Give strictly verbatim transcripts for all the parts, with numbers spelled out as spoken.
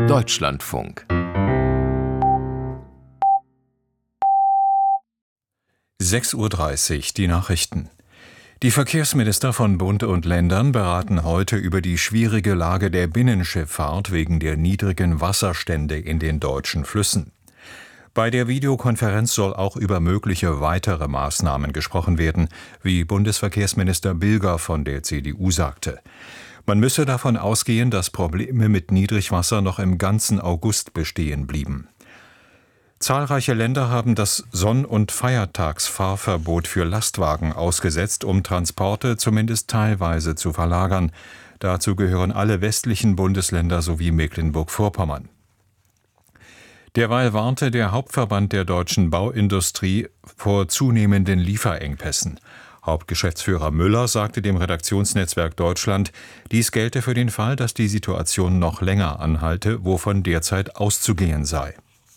Deutschlandfunk. sechs Uhr dreißig, die Nachrichten. Die Verkehrsminister von Bund und Ländern beraten heute über die schwierige Lage der Binnenschifffahrt wegen der niedrigen Wasserstände in den deutschen Flüssen. Bei der Videokonferenz soll auch über mögliche weitere Maßnahmen gesprochen werden, wie Bundesverkehrsminister Bilger von der C D U sagte. Man müsse davon ausgehen, dass Probleme mit Niedrigwasser noch im ganzen August bestehen blieben. Zahlreiche Länder haben das Sonn- und Feiertagsfahrverbot für Lastwagen ausgesetzt, um Transporte zumindest teilweise zu verlagern. Dazu gehören alle westlichen Bundesländer sowie Mecklenburg-Vorpommern. Derweil warnte der Hauptverband der deutschen Bauindustrie vor zunehmenden Lieferengpässen. Hauptgeschäftsführer Müller sagte dem Redaktionsnetzwerk Deutschland, dies gelte für den Fall, dass die Situation noch länger anhalte, wovon derzeit auszugehen sei.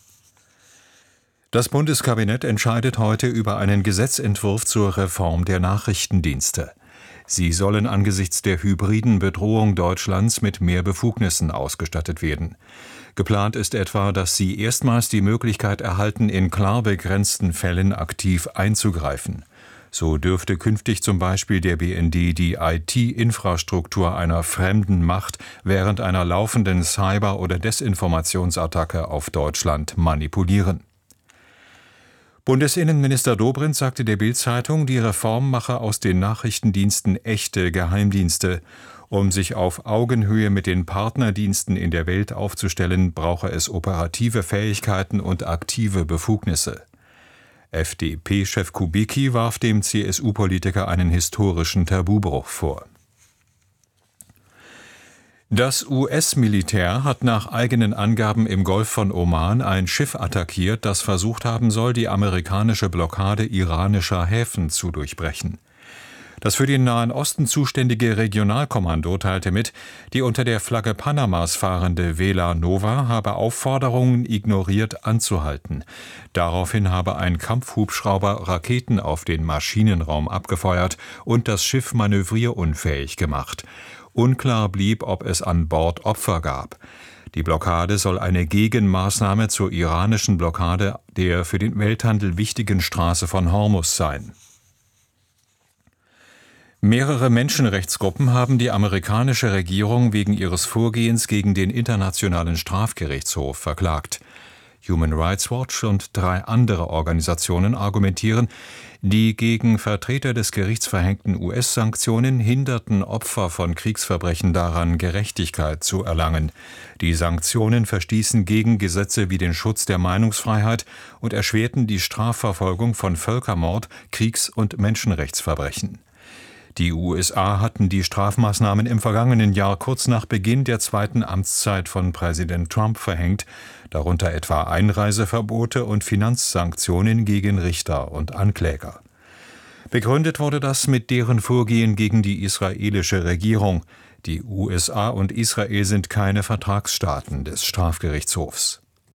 Das Bundeskabinett entscheidet heute über einen Gesetzentwurf zur Reform der Nachrichtendienste. Sie sollen angesichts der hybriden Bedrohung Deutschlands mit mehr Befugnissen ausgestattet werden. Geplant ist etwa, dass sie erstmals die Möglichkeit erhalten, in klar begrenzten Fällen aktiv einzugreifen. So dürfte künftig zum Beispiel der B N D die I T-Infrastruktur einer fremden Macht während einer laufenden Cyber- oder Desinformationsattacke auf Deutschland manipulieren. Bundesinnenminister Dobrindt sagte der Bild-Zeitung, die Reform mache aus den Nachrichtendiensten echte Geheimdienste. Um sich auf Augenhöhe mit den Partnerdiensten in der Welt aufzustellen, brauche es operative Fähigkeiten und aktive Befugnisse. F D P-Chef Kubicki warf dem C S U-Politiker einen historischen Tabubruch vor. Das U S-Militär hat nach eigenen Angaben im Golf von Oman ein Schiff attackiert, das versucht haben soll, die amerikanische Blockade iranischer Häfen zu durchbrechen. Das für den Nahen Osten zuständige Regionalkommando teilte mit, die unter der Flagge Panamas fahrende Vela Nova habe Aufforderungen ignoriert, anzuhalten. Daraufhin habe ein Kampfhubschrauber Raketen auf den Maschinenraum abgefeuert und das Schiff manövrierunfähig gemacht. Unklar blieb, ob es an Bord Opfer gab. Die Blockade soll eine Gegenmaßnahme zur iranischen Blockade der für den Welthandel wichtigen Straße von Hormuz sein. Mehrere Menschenrechtsgruppen haben die amerikanische Regierung wegen ihres Vorgehens gegen den Internationalen Strafgerichtshof verklagt. Human Rights Watch und drei andere Organisationen argumentieren, die gegen Vertreter des Gerichts verhängten U S-Sanktionen hinderten Opfer von Kriegsverbrechen daran, Gerechtigkeit zu erlangen. Die Sanktionen verstießen gegen Gesetze wie den Schutz der Meinungsfreiheit und erschwerten die Strafverfolgung von Völkermord, Kriegs- und Menschenrechtsverbrechen. Die U S A hatten die Strafmaßnahmen im vergangenen Jahr kurz nach Beginn der zweiten Amtszeit von Präsident Trump verhängt, darunter etwa Einreiseverbote und Finanzsanktionen gegen Richter und Ankläger. Begründet wurde das mit deren Vorgehen gegen die israelische Regierung. Die U S A und Israel sind keine Vertragsstaaten des Strafgerichtshofs.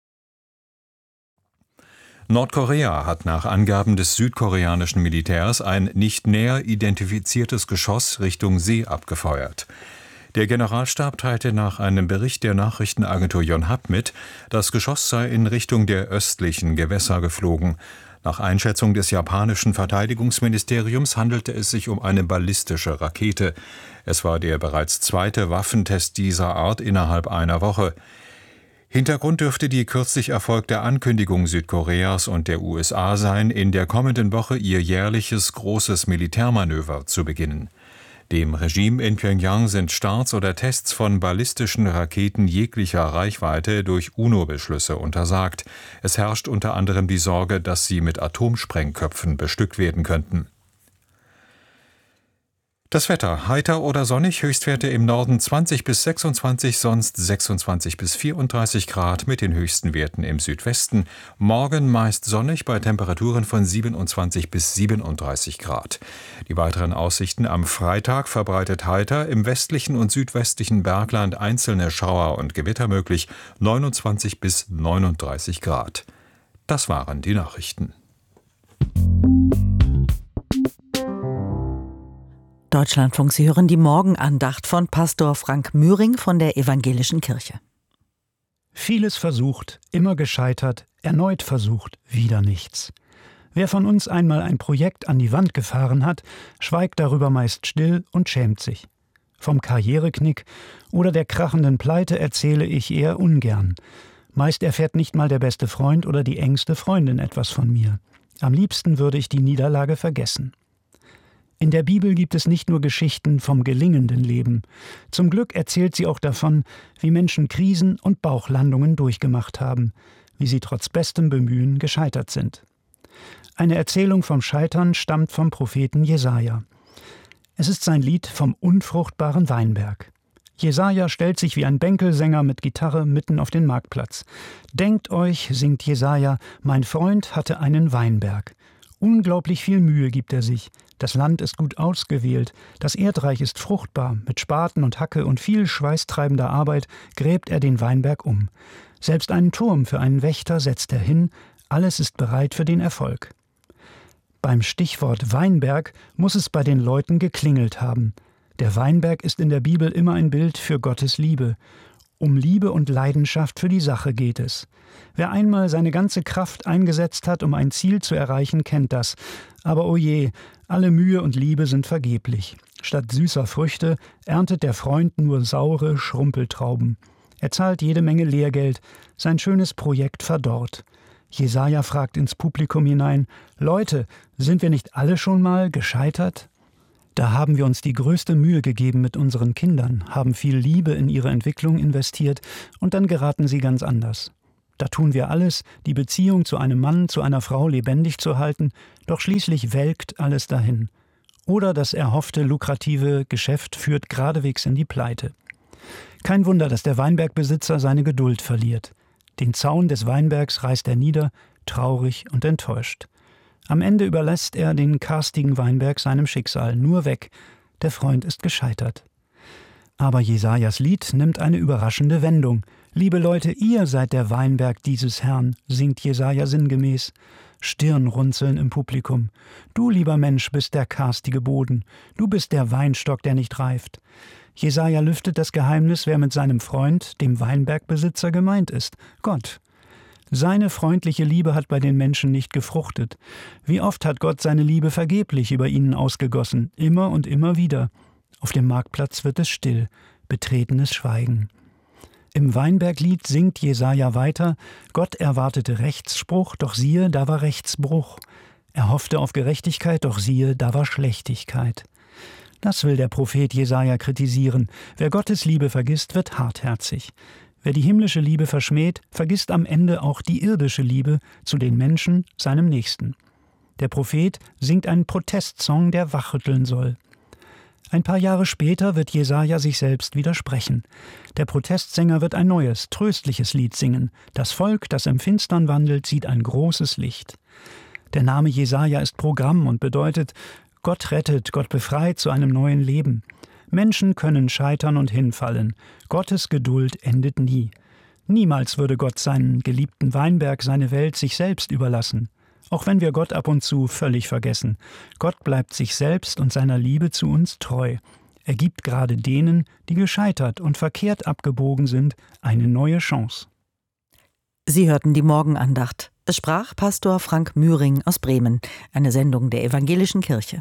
Nordkorea hat nach Angaben des südkoreanischen Militärs ein nicht näher identifiziertes Geschoss Richtung See abgefeuert. Der Generalstab teilte nach einem Bericht der Nachrichtenagentur Yonhap mit, das Geschoss sei in Richtung der östlichen Gewässer geflogen. Nach Einschätzung des japanischen Verteidigungsministeriums handelte es sich um eine ballistische Rakete. Es war der bereits zweite Waffentest dieser Art innerhalb einer Woche. Hintergrund dürfte die kürzlich erfolgte Ankündigung Südkoreas und der U S A sein, in der kommenden Woche ihr jährliches großes Militärmanöver zu beginnen. Dem Regime in Pjöngjang sind Starts oder Tests von ballistischen Raketen jeglicher Reichweite durch U N O-Beschlüsse untersagt. Es herrscht unter anderem die Sorge, dass sie mit Atomsprengköpfen bestückt werden könnten. Das Wetter: heiter oder sonnig, Höchstwerte im Norden zwanzig bis sechsundzwanzig, sonst sechsundzwanzig bis vierunddreißig Grad mit den höchsten Werten im Südwesten. Morgen meist sonnig bei Temperaturen von siebenundzwanzig bis siebenunddreißig Grad. Die weiteren Aussichten: am Freitag verbreitet heiter, im westlichen und südwestlichen Bergland einzelne Schauer und Gewitter möglich, neunundzwanzig bis neununddreißig Grad. Das waren die Nachrichten. Deutschlandfunk, Sie hören die Morgenandacht von Pastor Frank Mühring von der Evangelischen Kirche. Vieles versucht, immer gescheitert, erneut versucht, wieder nichts. Wer von uns einmal ein Projekt an die Wand gefahren hat, schweigt darüber meist still und schämt sich. Vom Karriereknick oder der krachenden Pleite erzähle ich eher ungern. Meist erfährt nicht mal der beste Freund oder die engste Freundin etwas von mir. Am liebsten würde ich die Niederlage vergessen. In der Bibel gibt es nicht nur Geschichten vom gelingenden Leben. Zum Glück erzählt sie auch davon, wie Menschen Krisen und Bauchlandungen durchgemacht haben, wie sie trotz bestem Bemühen gescheitert sind. Eine Erzählung vom Scheitern stammt vom Propheten Jesaja. Es ist sein Lied vom unfruchtbaren Weinberg. Jesaja stellt sich wie ein Bänkelsänger mit Gitarre mitten auf den Marktplatz. Denkt euch, singt Jesaja, mein Freund hatte einen Weinberg. Unglaublich viel Mühe gibt er sich. Das Land ist gut ausgewählt. Das Erdreich ist fruchtbar. Mit Spaten und Hacke und viel schweißtreibender Arbeit gräbt er den Weinberg um. Selbst einen Turm für einen Wächter setzt er hin. Alles ist bereit für den Erfolg. Beim Stichwort Weinberg muss es bei den Leuten geklingelt haben. Der Weinberg ist in der Bibel immer ein Bild für Gottes Liebe. Um Liebe und Leidenschaft für die Sache geht es. Wer einmal seine ganze Kraft eingesetzt hat, um ein Ziel zu erreichen, kennt das. Aber oh je, alle Mühe und Liebe sind vergeblich. Statt süßer Früchte erntet der Freund nur saure Schrumpeltrauben. Er zahlt jede Menge Lehrgeld, sein schönes Projekt verdorrt. Jesaja fragt ins Publikum hinein: Leute, sind wir nicht alle schon mal gescheitert? Da haben wir uns die größte Mühe gegeben mit unseren Kindern, haben viel Liebe in ihre Entwicklung investiert und dann geraten sie ganz anders. Da tun wir alles, die Beziehung zu einem Mann, zu einer Frau lebendig zu halten, doch schließlich welkt alles dahin. Oder das erhoffte lukrative Geschäft führt geradewegs in die Pleite. Kein Wunder, dass der Weinbergbesitzer seine Geduld verliert. Den Zaun des Weinbergs reißt er nieder, traurig und enttäuscht. Am Ende überlässt er den karstigen Weinberg seinem Schicksal, nur weg. Der Freund ist gescheitert. Aber Jesajas Lied nimmt eine überraschende Wendung. Liebe Leute, ihr seid der Weinberg dieses Herrn, singt Jesaja sinngemäß. Stirnrunzeln im Publikum. Du, lieber Mensch, bist der karstige Boden. Du bist der Weinstock, der nicht reift. Jesaja lüftet das Geheimnis, wer mit seinem Freund, dem Weinbergbesitzer, gemeint ist: Gott. Seine freundliche Liebe hat bei den Menschen nicht gefruchtet. Wie oft hat Gott seine Liebe vergeblich über ihnen ausgegossen, immer und immer wieder. Auf dem Marktplatz wird es still, betretenes Schweigen. Im Weinberglied singt Jesaja weiter: Gott erwartete Rechtsspruch, doch siehe, da war Rechtsbruch. Er hoffte auf Gerechtigkeit, doch siehe, da war Schlechtigkeit. Das will der Prophet Jesaja kritisieren. Wer Gottes Liebe vergisst, wird hartherzig. Wer die himmlische Liebe verschmäht, vergisst am Ende auch die irdische Liebe zu den Menschen, seinem Nächsten. Der Prophet singt einen Protestsong, der wachrütteln soll. Ein paar Jahre später wird Jesaja sich selbst widersprechen. Der Protestsänger wird ein neues, tröstliches Lied singen. Das Volk, das im Finstern wandelt, sieht ein großes Licht. Der Name Jesaja ist Programm und bedeutet: Gott rettet, Gott befreit zu einem neuen Leben. Menschen können scheitern und hinfallen. Gottes Geduld endet nie. Niemals würde Gott seinen geliebten Weinberg, seine Welt, sich selbst überlassen. Auch wenn wir Gott ab und zu völlig vergessen. Gott bleibt sich selbst und seiner Liebe zu uns treu. Er gibt gerade denen, die gescheitert und verkehrt abgebogen sind, eine neue Chance. Sie hörten die Morgenandacht. Es sprach Pastor Frank Mühring aus Bremen, eine Sendung der Evangelischen Kirche.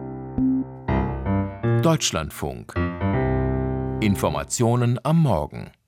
Deutschlandfunk. Informationen am Morgen.